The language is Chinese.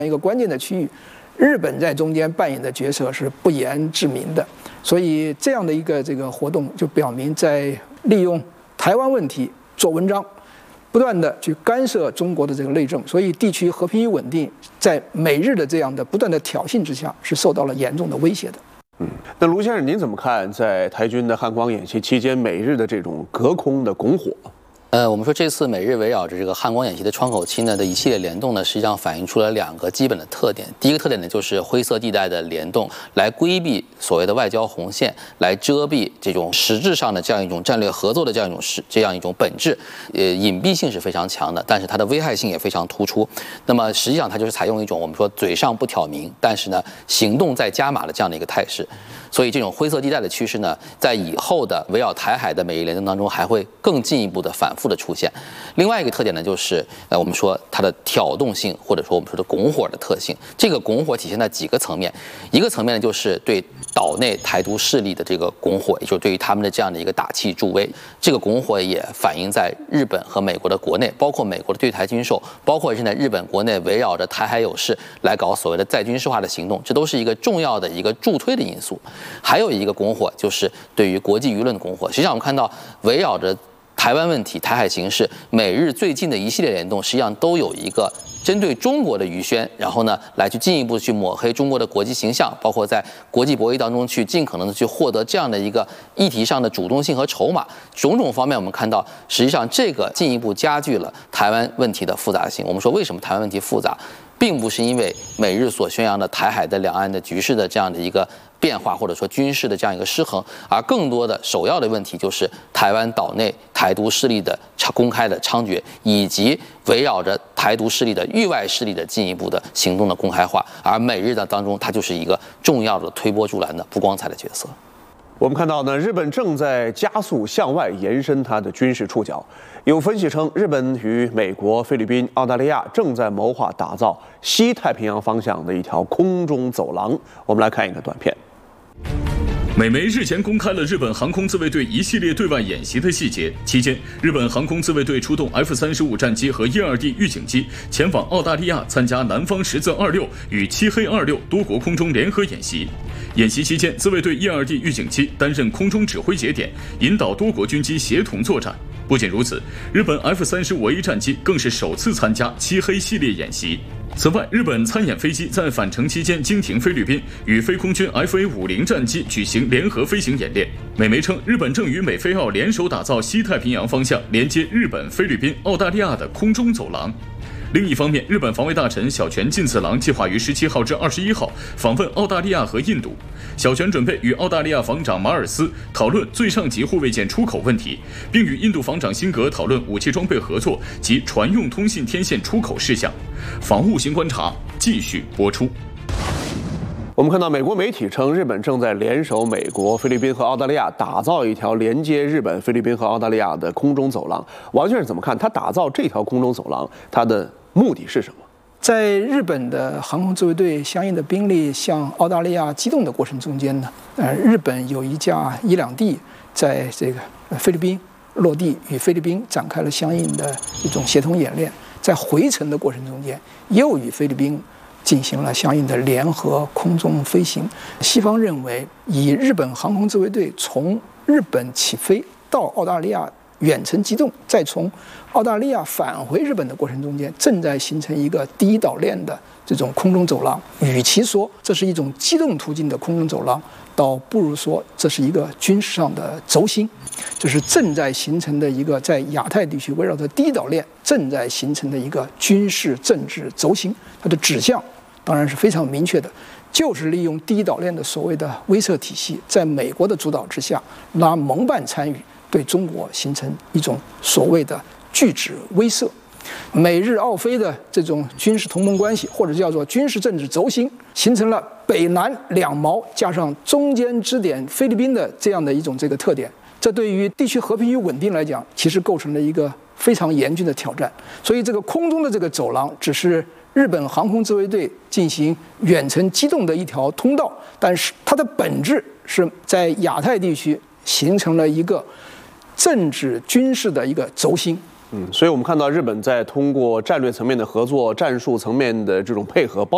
一个关键的区域，日本在中间扮演的角色是不言自明的。所以这样的一个活动就表明，在利用台湾问题做文章，不断的去干涉中国的这个内政，所以地区和平与稳定在美日的这样的不断的挑衅之下，是受到了严重的威胁的。 那卢先生，您怎么看在台军的汉光演习期间，美日的这种隔空的拱火？ 我们说这次美日围绕着这个汉光演习的窗口期呢的一系列联动呢，实际上反映出了2个基本的特点。第一个特点呢，就是灰色地带的联动，来规避所谓的外交红线，来遮蔽这种实质上的这样一种战略合作的这样一种本质。隐蔽性是非常强的，但是它的危害性也非常突出。那么实际上它就是采用一种我们说嘴上不挑明，但是呢行动在加码的这样的一个态势。所以这种灰色地带的趋势呢，在以后的围绕台海的美日联动当中，还会更进一步的反复的出现。另外一个特点呢，就是我们说它的挑动性，或者说我们说的拱火的特性。这个拱火体现在几个层面，一个层面呢，就是对岛内台独势力的这个拱火，也就是对于他们的这样的一个打气助威。这个拱火也反映在日本和美国的国内，包括美国的对台军售，包括现在日本国内围绕着台海有事来搞所谓的再军事化的行动，这都是一个重要的一个助推的因素。还有一个拱火，就是对于国际舆论的拱火。实际上我们看到，围绕着台湾问题、台海形势，美日最近的一系列联动，实际上都有一个针对中国的舆宣，然后呢，来去进一步去抹黑中国的国际形象，包括在国际博弈当中去尽可能的去获得这样的一个议题上的主动性和筹码。种种方面，我们看到，实际上这个进一步加剧了台湾问题的复杂性。我们说，为什么台湾问题复杂，并不是因为美日所宣扬的台海的两岸的局势的这样的一个变化，或者说军事的这样一个失衡，而更多的首要的问题就是台湾岛内台独势力的公开的猖獗，以及围绕着台独势力的域外势力的进一步的行动的公开化。而美日的当中，它就是一个重要的推波助澜的不光彩的角色。 我们看到呢，日本正在加速向外延伸它的军事触角。有分析称，日本与美国、菲律宾、澳大利亚正在谋划打造西太平洋方向的一条空中走廊。我们来看一个短片。 美媒日前公开了日本航空自卫队一系列对外演习的细节，期间，日本航空自卫队出动 F-35战机和伊尔蒂预警机前往澳大利亚参加南方十字26与漆黑26多国空中联合演习。演习期间，自卫队伊尔蒂预警机担任空中指挥节点，引导多国军机协同作战。不仅如此，日本 F-35A 战机更是首次参加漆黑系列演习。此外，日本参演飞机在返程期间经停菲律宾，与飞空军 FA-50战机举行联合飞行演练。美媒称，日本正与美菲澳联手打造西太平洋方向连接日本、菲律宾、澳大利亚的空中走廊。另一方面，日本防卫大臣小泉进次郎计划于17号至21号访问澳大利亚和印度。小泉准备与澳大利亚防长马尔斯讨论最上级护卫舰出口问题，并与印度防长辛格讨论武器装备合作及船用通信天线出口事项。防务新观察继续播出。 我们看到美国媒体称，日本正在联手美国、菲律宾和澳大利亚打造一条连接日本、菲律宾和澳大利亚的空中走廊。王先生怎么看？他打造这条空中走廊，他的目的是什么？ 在日本的航空自卫队相应的兵力向澳大利亚机动的过程中间呢，日本有一架伊两地在这个菲律宾落地，与菲律宾展开了相应的一种协同演练。在回程的过程中间，又与菲律宾进行了相应的联合空中飞行。西方认为，以日本航空自卫队从日本起飞到澳大利亚远程机动，再从澳大利亚返回日本的过程中间，正在形成一个第一岛链的这种空中走廊。与其说这是一种机动途径的空中走廊，倒不如说这是一个军事上的轴心，就是正在形成的一个在亚太地区围绕着第一岛链正在形成的一个军事政治轴心。它的指向当然是非常明确的，就是利用第一岛链的所谓的威慑体系，在美国的主导之下，拉盟伴参与，对中国形成一种所谓的拒止威慑。美日澳菲的这种军事同盟关系，或者叫做军事政治轴心，形成了北南两毛加上中间支点菲律宾的这样的一种这个特点。这对于地区和平与稳定来讲，其实构成了一个非常严峻的挑战。所以这个空中的这个走廊只是日本航空自卫队进行远程机动的一条通道，但是它的本质是在亚太地区形成了一个政治军事的一个轴心。 所以我们看到日本在通过战略层面的合作、战术层面的这种配合，